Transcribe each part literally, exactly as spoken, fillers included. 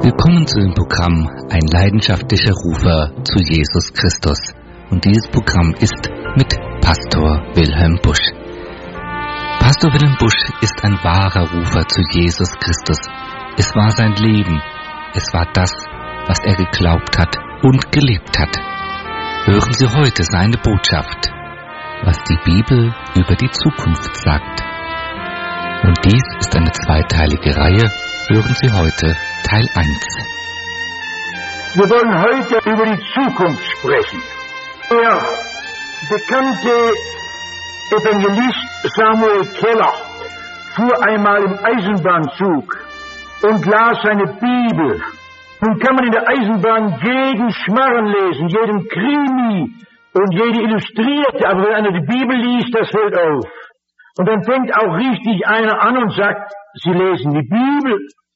Willkommen zu dem Programm Ein leidenschaftlicher Rufer zu Jesus Christus. Und dieses Programm ist mit Pastor Wilhelm Busch. Pastor Wilhelm Busch ist ein wahrer Rufer zu Jesus Christus. Es war sein Leben. Es war das, was er geglaubt hat und gelebt hat. Hören Sie heute seine Botschaft, was die Bibel über die Zukunft sagt. Und dies ist eine zweiteilige Reihe. Hören Sie heute Teil eins. Wir wollen heute über die Zukunft sprechen. Der bekannte Evangelist Samuel Keller fuhr einmal im Eisenbahnzug und las seine Bibel. Nun kann man in der Eisenbahn jeden Schmarren lesen, jeden Krimi und jede Illustrierte, aber wenn einer die Bibel liest, das fällt auf. Und dann fängt auch richtig einer an und sagt, Sie lesen die Bibel.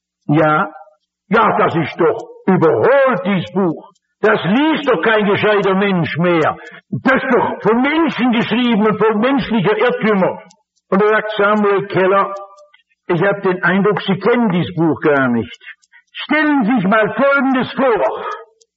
Ja, ja, das ist doch überholt, dieses Buch. Das liest doch kein gescheiter Mensch mehr. Das ist doch von Menschen geschrieben und von menschlicher Irrtümer. Und da sagt Samuel Keller, ich habe den Eindruck, Sie kennen dieses Buch gar nicht. Stellen Sie sich mal Folgendes vor.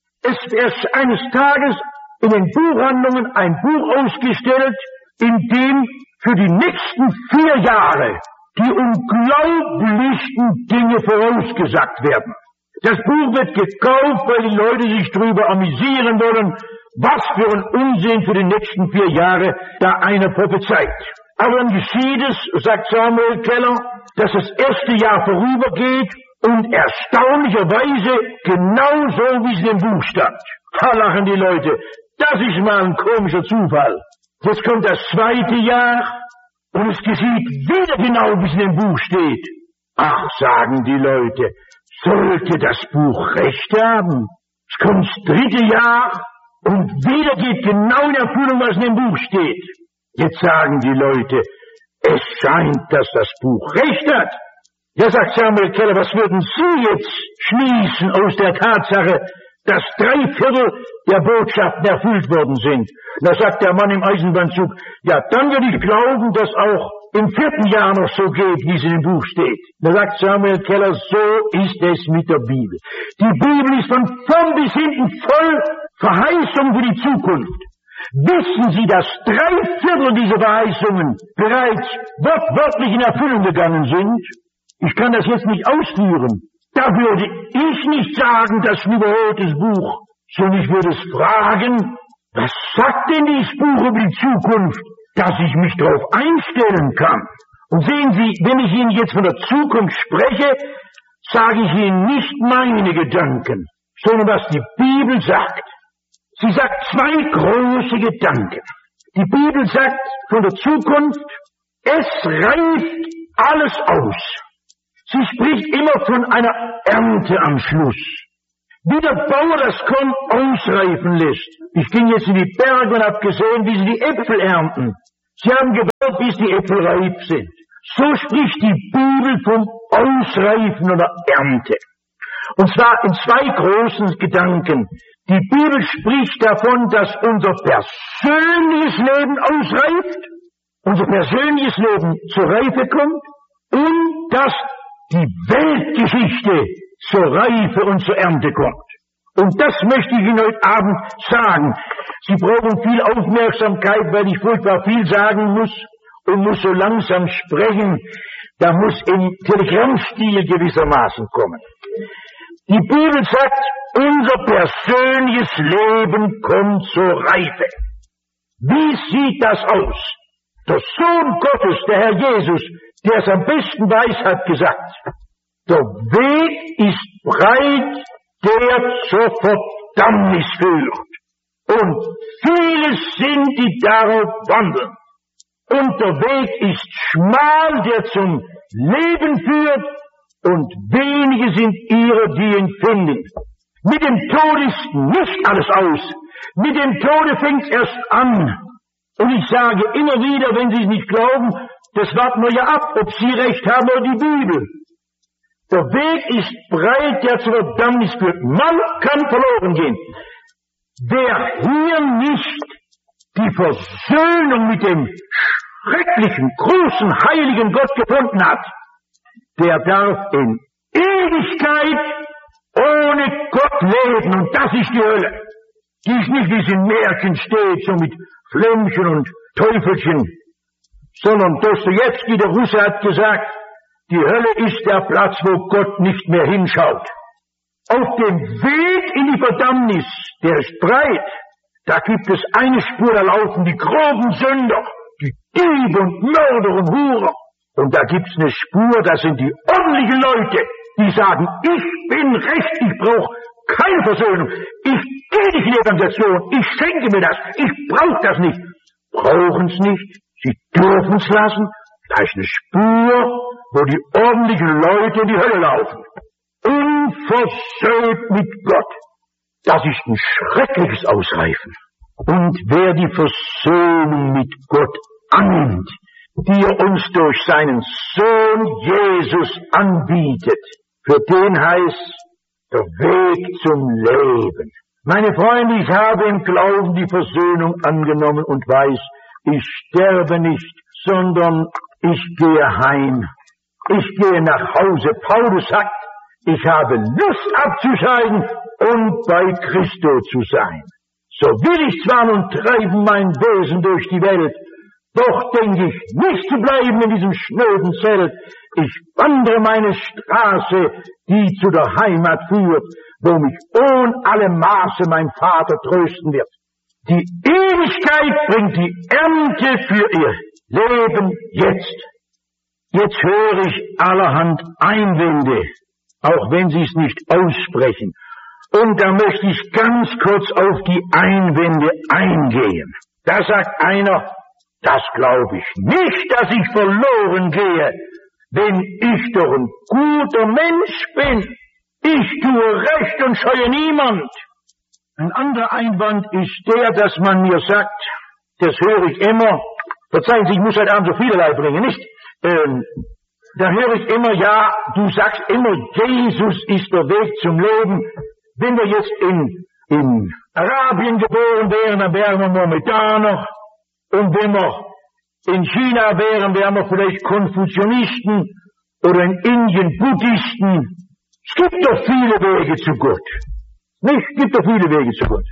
Es wird eines Tages in den Buchhandlungen ein Buch ausgestellt, in dem für die nächsten vier Jahre die unglaublichsten Dinge vorausgesagt werden. Das Buch wird gekauft, weil die Leute sich drüber amüsieren wollen, was für ein Unsinn für die nächsten vier Jahre da einer prophezeit. Aber dann geschieht es, sagt Samuel Keller, dass das erste Jahr vorübergeht und erstaunlicherweise genauso, wie es in dem Buch stand. Da lachen die Leute. Das ist mal ein komischer Zufall. Jetzt kommt das zweite Jahr und es geschieht wieder genau, wie es in dem Buch steht. Ach, sagen die Leute, sollte das Buch recht haben? Es kommt das dritte Jahr und wieder geht genau in Erfüllung, was in dem Buch steht. Jetzt sagen die Leute, es scheint, dass das Buch recht hat. Ja, sagt Samuel Keller, was würden Sie jetzt schließen aus der Tatsache, dass drei Viertel der Botschaften erfüllt worden sind? Da sagt der Mann im Eisenbahnzug, ja, dann würde ich glauben, dass auch im vierten Jahr noch so geht, wie es in dem Buch steht. Da sagt Samuel Keller, so ist es mit der Bibel. Die Bibel ist von vorn bis hinten voll Verheißung für die Zukunft. Wissen Sie, dass drei Viertel dieser Verheißungen bereits wortwörtlich in Erfüllung gegangen sind? Ich kann das jetzt nicht ausführen. Da würde ich nicht sagen, das ist ein überholtes Buch, sondern ich würde es fragen, was sagt denn dieses Buch über die Zukunft, dass ich mich darauf einstellen kann? Und sehen Sie, wenn ich Ihnen jetzt von der Zukunft spreche, sage ich Ihnen nicht meine Gedanken, sondern was die Bibel sagt. Sie sagt zwei große Gedanken. Die Bibel sagt von der Zukunft, es reift alles aus. Sie spricht immer von einer Ernte am Schluss. Wie der Bauer das Korn ausreifen lässt. Ich ging jetzt in die Berge und habe gesehen, wie sie die Äpfel ernten. Sie haben gewartet, bis die Äpfel reif sind. So spricht die Bibel vom Ausreifen oder Ernte. Und zwar in zwei großen Gedanken. Die Bibel spricht davon, dass unser persönliches Leben ausreift, unser persönliches Leben zur Reife kommt und dass die Weltgeschichte zur Reife und zur Ernte kommt. Und das möchte ich Ihnen heute Abend sagen. Sie brauchen viel Aufmerksamkeit, weil ich furchtbar viel sagen muss und muss so langsam sprechen. Da muss im Telegrammstil gewissermaßen kommen. Die Bibel sagt, unser persönliches Leben kommt zur Reife. Wie sieht das aus? Der Sohn Gottes, der Herr Jesus, der es am besten weiß, hat gesagt, der Weg ist breit, der zur Verdammnis führt. Und viele sind, die darauf wandeln. Und der Weg ist schmal, der zum Leben führt, und wenige sind ihrer, die ihn finden. Mit dem Tod ist nicht alles aus. Mit dem Tode fängt es erst an. Und ich sage immer wieder, wenn Sie es nicht glauben, das warten wir ja ab, ob Sie recht haben oder die Bibel. Der Weg ist breit, der zur Verdammnis führt. Man kann verloren gehen. Wer hier nicht die Versöhnung mit dem schrecklichen, großen, heiligen Gott gefunden hat, der darf in Ewigkeit ohne Gott leben, und das ist die Hölle. Die ist nicht, wie es in Märchen steht, so mit Flämmchen und Teufelchen, sondern Dostojewski, der Russe, hat gesagt, die Hölle ist der Platz, wo Gott nicht mehr hinschaut. Auf dem Weg in die Verdammnis, der ist breit, da gibt es eine Spur, da laufen die groben Sünder, die Diebe und Mörder und Hurer. Und da gibt's eine Spur, das sind die ordentlichen Leute, die sagen, ich bin recht, ich brauche keine Versöhnung, ich gehe nicht in die Evangelisation, ich schenke mir das, ich brauche das nicht. Brauchen's nicht, sie dürfen's lassen, da ist eine Spur, wo die ordentlichen Leute in die Hölle laufen. Unversöhnt mit Gott. Das ist ein schreckliches Ausreifen. Und wer die Versöhnung mit Gott annimmt, die er uns durch seinen Sohn Jesus anbietet, für den heißt der Weg zum Leben. Meine Freunde, ich habe im Glauben die Versöhnung angenommen und weiß, ich sterbe nicht, sondern ich gehe heim. Ich gehe nach Hause. Paulus sagt, ich habe Lust abzusteigen und bei Christo zu sein. So will ich zwar nun treiben mein Wesen durch die Welt, doch denke ich nicht zu bleiben in diesem schnöden Zelt. Ich wandere meine Straße, die zu der Heimat führt, wo mich ohne alle Maße mein Vater trösten wird. Die Ewigkeit bringt die Ernte für ihr Leben jetzt. Jetzt höre ich allerhand Einwände, auch wenn sie es nicht aussprechen. Und da möchte ich ganz kurz auf die Einwände eingehen. Da sagt einer, das glaube ich nicht, dass ich verloren gehe, wenn ich doch ein guter Mensch bin. Ich tue Recht und scheue niemand. Ein anderer Einwand ist der, dass man mir sagt, das höre ich immer, verzeihen Sie, ich muss heute Abend so vielerlei bringen, nicht? Ähm, da höre ich immer, ja, du sagst immer, Jesus ist der Weg zum Leben. Wenn wir jetzt in, in Arabien geboren wären, dann wären wir Mohammedaner. Und wenn wir in China wären, wären wir vielleicht Konfuzianisten oder in Indien Buddhisten. Es gibt doch viele Wege zu Gott. Nicht? Es gibt doch viele Wege zu Gott.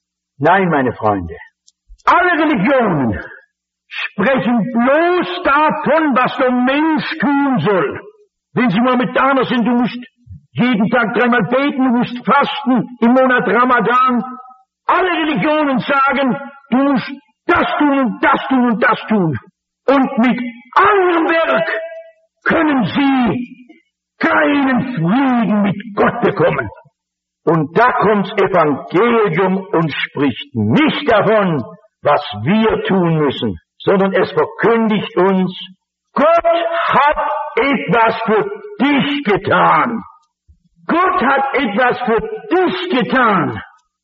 Nein, meine Freunde. Alle Religionen sprechen bloß davon, was der Mensch tun soll. Wenn Sie Mohammedaner sind, du musst jeden Tag dreimal beten, du musst fasten im Monat Ramadan. Alle Religionen sagen, du musst das tun und das tun und das tun. Und mit anderem Werk können sie keinen Frieden mit Gott bekommen. Und da kommt das Evangelium und spricht nicht davon, was wir tun müssen, sondern es verkündigt uns, Gott hat etwas für dich getan. Gott hat etwas für dich getan.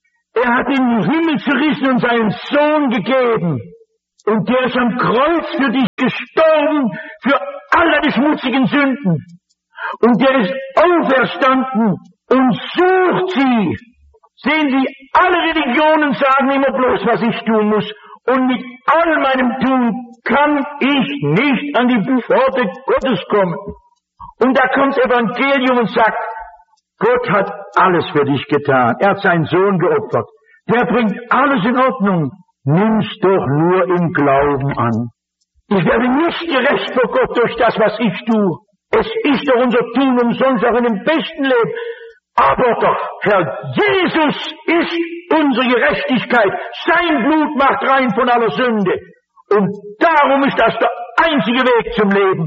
Er hat den Himmel zerrissen und seinen Sohn gegeben. Und der ist am Kreuz für dich gestorben, für alle die schmutzigen Sünden. Und der ist auferstanden und sucht sie. Sehen Sie, alle Religionen sagen immer bloß, was ich tun muss. Und mit all meinem Tun kann ich nicht an die Pforte Gottes kommen. Und da kommt das Evangelium und sagt, Gott hat alles für dich getan. Er hat seinen Sohn geopfert. Der bringt alles in Ordnung. Nimm's doch nur im Glauben an. Ich werde nicht gerecht vor Gott durch das, was ich tue. Es ist doch unser Tun umsonst auch in dem besten Leben. Aber doch, Herr Jesus ist unsere Gerechtigkeit. Sein Blut macht rein von aller Sünde. Und darum ist das der einzige Weg zum Leben.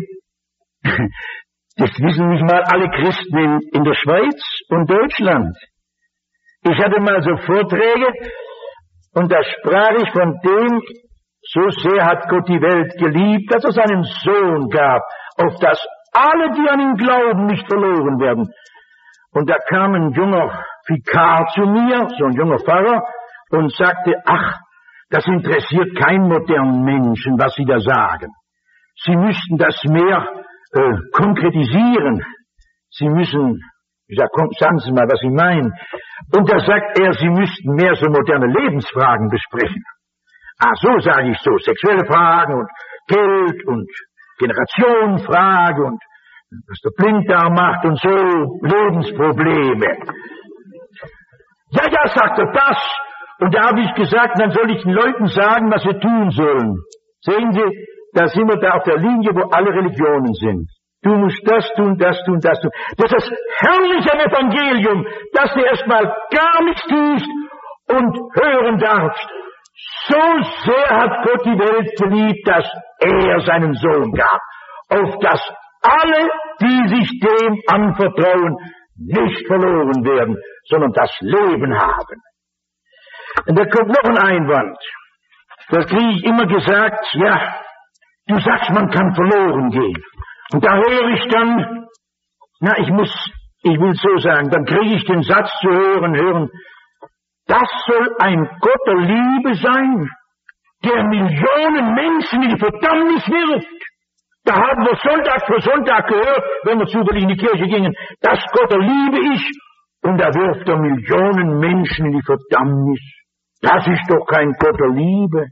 Das wissen nicht mal alle Christen in, in der Schweiz und Deutschland. Ich hatte mal so Vorträge und da sprach ich von dem, so sehr hat Gott die Welt geliebt, dass er seinen Sohn gab, auf dass alle, die an ihn glauben, nicht verloren werden. Und da kam ein junger Vikar zu mir, so ein junger Pfarrer, und sagte, ach, das interessiert keinen modernen Menschen, was Sie da sagen. Sie müssten das mehr äh, konkretisieren. Sie müssen, ich sag, komm, sagen Sie mal, was Sie meinen. Und da sagt er, Sie müssten mehr so moderne Lebensfragen besprechen. Ach so, sage ich so, sexuelle Fragen und Geld und Generationenfrage und was der Blinddarm macht und so, Lebensprobleme. Ja, ja, sagt er, das. Und da habe ich gesagt, dann soll ich den Leuten sagen, was sie tun sollen. Sehen Sie, da sind wir da auf der Linie, wo alle Religionen sind. Du musst das tun, das tun, das tun. Das ist das herrliche Evangelium, dass du erstmal gar nichts tust und hören darfst. So sehr hat Gott die Welt geliebt, dass er seinen Sohn gab, auf dass alle, die sich dem anvertrauen, nicht verloren werden, sondern das Leben haben. Und da kommt noch ein Einwand. Das kriege ich immer gesagt, ja, du sagst, man kann verloren gehen. Und da höre ich dann, na, ich muss, ich will so sagen, dann kriege ich den Satz zu hören, hören, das soll ein Gott der Liebe sein, der Millionen Menschen in die Verdammnis wirft. Da haben wir Sonntag für Sonntag gehört, wenn wir zufällig in die Kirche gingen, dass Gott der Liebe ist und da wirft er Millionen Menschen in die Verdammnis. Das ist doch kein Gott der Liebe.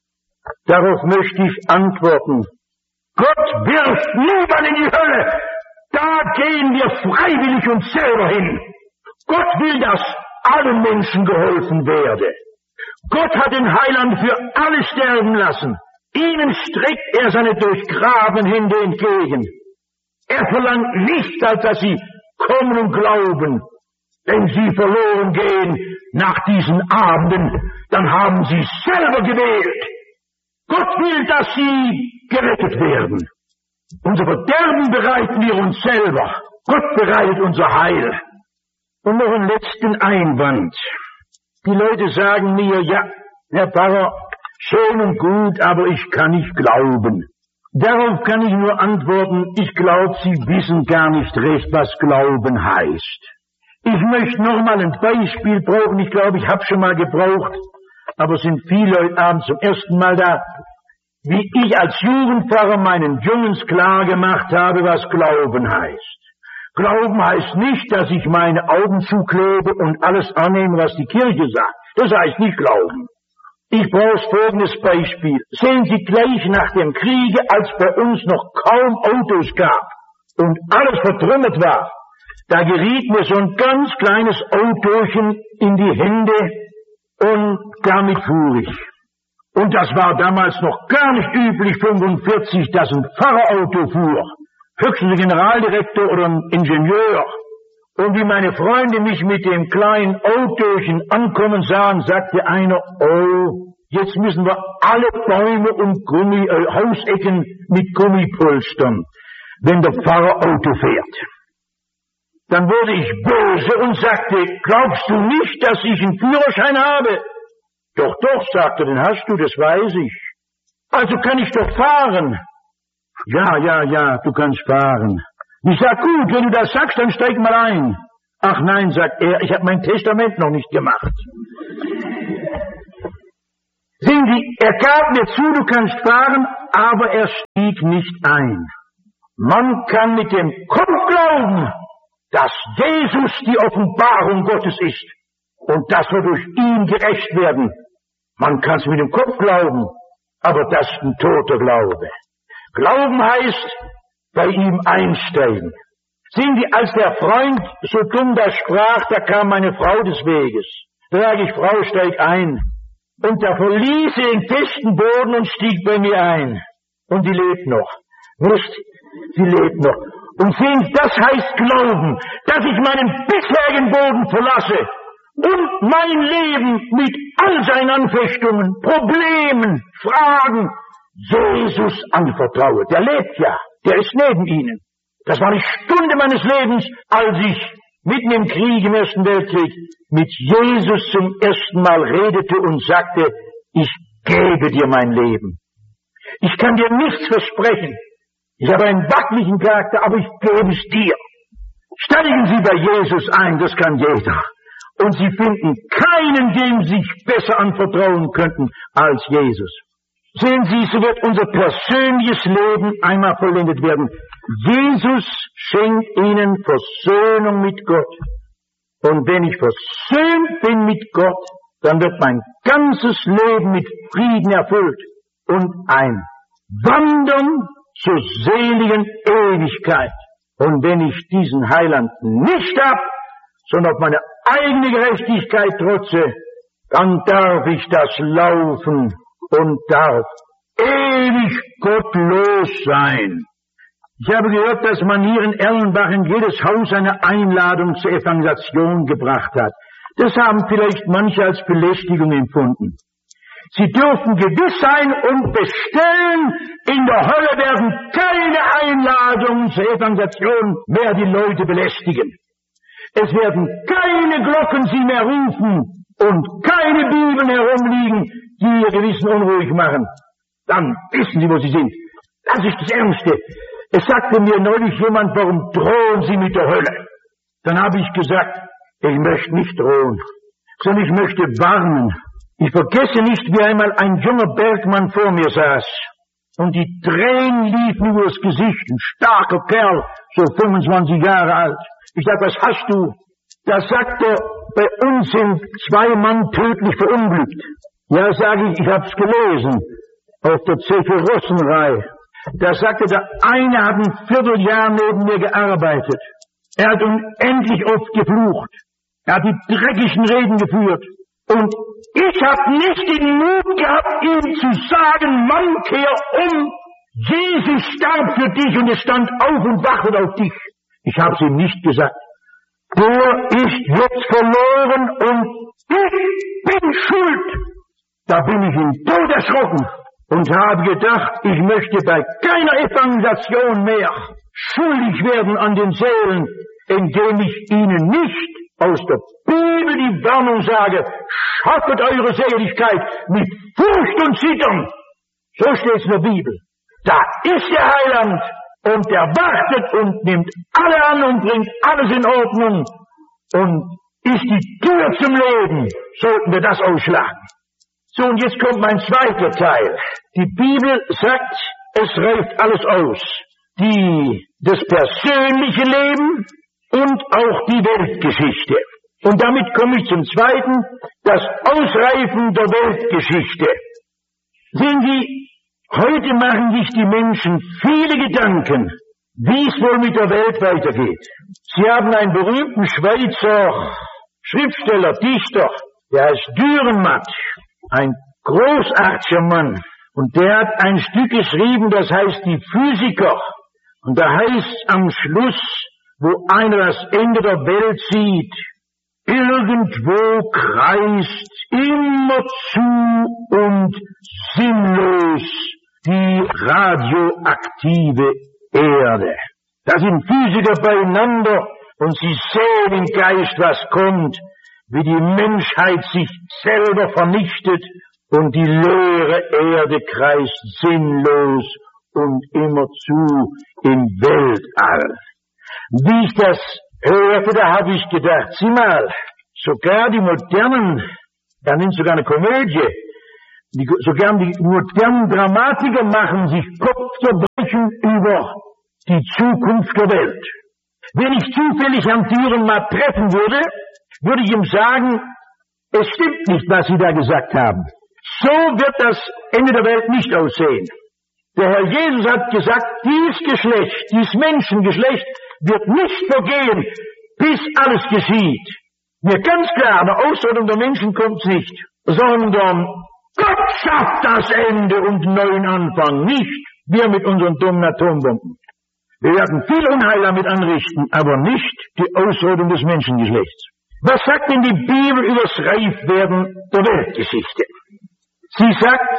Darauf möchte ich antworten. Gott wirft niemand in die Hölle. Da gehen wir freiwillig uns selber hin. Gott will, dass allen Menschen geholfen werde. Gott hat den Heiland für alle sterben lassen. Ihnen streckt er seine durchgrabenen Hände entgegen. Er verlangt nichts, als dass sie kommen und glauben. Wenn sie verloren gehen nach diesen Abenden, dann haben sie selber gewählt. Gott will, dass sie gerettet werden. Unser Verderben bereiten wir uns selber. Gott bereitet unser Heil. Und noch einen letzten Einwand. Die Leute sagen mir, ja, Herr Pfarrer, schön und gut, aber ich kann nicht glauben. Darauf kann ich nur antworten, ich glaube, Sie wissen gar nicht recht, was Glauben heißt. Ich möchte noch mal ein Beispiel brauchen, ich glaube, ich habe schon mal gebraucht, aber es sind viele heute Abend zum ersten Mal da, wie ich als Jugendpfarrer meinen Jungs klar gemacht habe, was Glauben heißt. Glauben heißt nicht, dass ich meine Augen zuklebe und alles annehme, was die Kirche sagt. Das heißt nicht Glauben. Ich brauche folgendes Beispiel. Sehen Sie, gleich nach dem Kriege, als bei uns noch kaum Autos gab und alles vertrümmert war, da geriet mir so ein ganz kleines Autochen in die Hände und damit fuhr ich. Und das war damals noch gar nicht üblich, fünfundvierzig, dass ein Pfarrerauto fuhr. Höchstens ein Generaldirektor oder ein Ingenieur. Und wie meine Freunde mich mit dem kleinen Autochen ankommen sahen, sagte einer, oh, jetzt müssen wir alle Bäume und Gummi, äh, Hausecken mit Gummi polstern, wenn der Pfarrer Auto fährt. Dann wurde ich böse und sagte, glaubst du nicht, dass ich einen Führerschein habe? Doch, doch, sagte, den hast du, das weiß ich. Also kann ich doch fahren. Ja, ja, ja, du kannst fahren. Ich sag, gut, wenn du das sagst, dann steig mal ein. Ach nein, sagt er, ich habe mein Testament noch nicht gemacht. Sehen Sie, er gab mir zu, du kannst fahren, aber er stieg nicht ein. Man kann mit dem Kopf glauben, dass Jesus die Offenbarung Gottes ist und dass wir durch ihn gerecht werden. Man kann es mit dem Kopf glauben, aber das ist ein toter Glaube. Glauben heißt, bei ihm einsteigen. Sehen Sie, als der Freund so dumm da sprach, da kam meine Frau des Weges. Da sage ich, Frau, steig ein. Und da verließ sie den festen Boden und stieg bei mir ein. Und sie lebt noch. Nicht? Sie lebt noch. Und sehen Sie, das heißt Glauben, dass ich meinen bisherigen Boden verlasse und mein Leben mit all seinen Anfechtungen, Problemen, Fragen Jesus anvertraue. Der lebt ja, der ist neben Ihnen. Das war die Stunde meines Lebens, als ich mitten im Krieg, im Ersten Weltkrieg, mit Jesus zum ersten Mal redete und sagte, ich gebe dir mein Leben. Ich kann dir nichts versprechen. Ich habe einen wackeligen Charakter, aber ich gebe es dir. Steigen Sie bei Jesus ein, das kann jeder. Und Sie finden keinen, dem Sie sich besser anvertrauen könnten als Jesus. Sehen Sie, so wird unser persönliches Leben einmal vollendet werden. Jesus schenkt Ihnen Versöhnung mit Gott. Und wenn ich versöhnt bin mit Gott, dann wird mein ganzes Leben mit Frieden erfüllt und ein Wandern zur seligen Ewigkeit. Und wenn ich diesen Heiland nicht hab, sondern auf meine eigene Gerechtigkeit trotze, dann darf ich das laufen und darf ewig gottlos sein. Ich habe gehört, dass man hier in Erlenbach in jedes Haus eine Einladung zur Evangelisation gebracht hat. Das haben vielleicht manche als Belästigung empfunden. Sie dürfen gewiss sein und bestellen, in der Hölle werden keine Einladungen zur Evangelisation mehr die Leute belästigen. Es werden keine Glocken sie mehr rufen und keine Bibeln herumliegen, die ihr Gewissen unruhig machen. Dann wissen Sie, wo Sie sind. Das ist das Ernste. Es sagte mir neulich jemand, warum drohen Sie mit der Hölle? Dann habe ich gesagt, ich möchte nicht drohen, sondern ich möchte warnen. Ich vergesse nicht, wie einmal ein junger Bergmann vor mir saß und die Tränen liefen über das Gesicht, ein starker Kerl, so fünfundzwanzig Jahre alt. Ich sag, was hast du? Da sagt er, bei uns sind zwei Mann tödlich verunglückt. Ja, sage ich, ich hab's gelesen, auf der Zephyrossenreihe. Da sagte, der eine hat ein Vierteljahr neben mir gearbeitet. Er hat unendlich oft geflucht. Er hat die dreckigen Reden geführt. Und ich habe nicht den Mut gehabt, ihm zu sagen, Mann, kehr um. Jesus starb für dich und es stand auf und wartet auf dich. Ich habe es ihm nicht gesagt. Der ist jetzt verloren und ich bin schuld. Da bin ich in Tod erschrocken und habe gedacht, ich möchte bei keiner Evangelisation mehr schuldig werden an den Seelen, indem ich ihnen nicht aus der Bibel die Warnung sage, schaffet eure Seligkeit mit Furcht und Zittern. So steht es in der Bibel. Da ist der Heiland und der wartet und nimmt alle an und bringt alles in Ordnung und ist die Tür zum Leben. Sollten wir das ausschlagen. So, und jetzt kommt mein zweiter Teil. Die Bibel sagt, es reift alles aus. Die, das persönliche Leben und auch die Weltgeschichte. Und damit komme ich zum Zweiten, das Ausreifen der Weltgeschichte. Sehen Sie, heute machen sich die Menschen viele Gedanken, wie es wohl mit der Welt weitergeht. Sie haben einen berühmten Schweizer Schriftsteller, Dichter, der heißt Dürrenmatt, ein großartiger Mann. Und der hat ein Stück geschrieben, das heißt die Physiker. Und da heißt am Schluss, wo einer das Ende der Welt sieht, irgendwo kreist immerzu und sinnlos die radioaktive Erde. Da sind Physiker beieinander und sie sehen im Geist, was kommt, wie die Menschheit sich selber vernichtet und die leere Erde kreist sinnlos und immerzu im Weltall. Wie ich das hörte, da habe ich gedacht, sieh mal, sogar die modernen, da nimmt sogar eine Komödie, die, sogar die modernen Dramatiker machen sich Kopfzerbrechen über die Zukunft der Welt. Wenn ich zufällig Herrn Dürrenmatt treffen würde, würde ich ihm sagen, es stimmt nicht, was Sie da gesagt haben. So wird das Ende der Welt nicht aussehen. Der Herr Jesus hat gesagt, dies Geschlecht, dies Menschengeschlecht wird nicht vergehen, bis alles geschieht. Mir ganz klar, eine Ausrottung der Menschen kommt nicht, sondern Gott schafft das Ende und einen neuen Anfang, nicht wir mit unseren dummen Atombomben. Wir werden viel Unheil damit anrichten, aber nicht die Ausrottung des Menschengeschlechts. Was sagt denn die Bibel über das Reifwerden der Weltgeschichte? Sie sagt,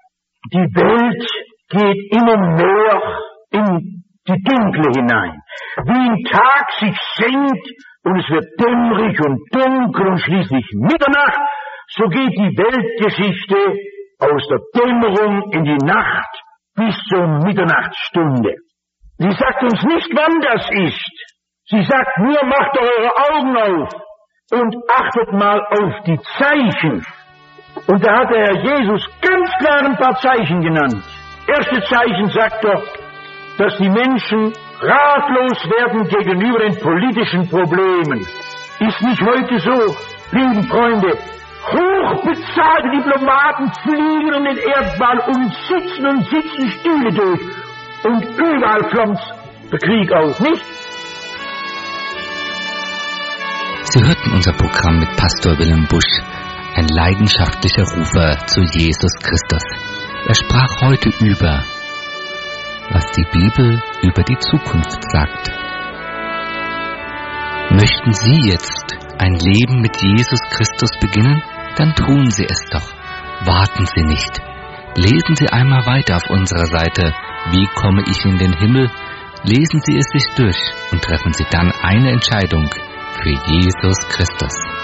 die Welt geht immer mehr in die Dunkle hinein. Wie ein Tag sich senkt und es wird dämmerig und dunkel und schließlich Mitternacht, so geht die Weltgeschichte aus der Dämmerung in die Nacht bis zur Mitternachtsstunde. Sie sagt uns nicht, wann das ist. Sie sagt nur, macht eure Augen auf und achtet mal auf die Zeichen. Und da hat der Herr Jesus ganz klar ein paar Zeichen genannt. Erste Zeichen sagt er, dass die Menschen ratlos werden gegenüber den politischen Problemen. Ist nicht heute so, lieben Freunde, hochbezahlte Diplomaten fliegen um den Erdball und sitzen und sitzen Stühle durch. Und überall flammt der Krieg auf, nicht? Sie hörten unser Programm mit Pastor Wilhelm Busch, ein leidenschaftlicher Rufer zu Jesus Christus. Er sprach heute über, was die Bibel über die Zukunft sagt. Möchten Sie jetzt ein Leben mit Jesus Christus beginnen? Dann tun Sie es doch. Warten Sie nicht. Lesen Sie einmal weiter auf unserer Seite, wie komme ich in den Himmel? Lesen Sie es sich durch und treffen Sie dann eine Entscheidung für Jesus Christus.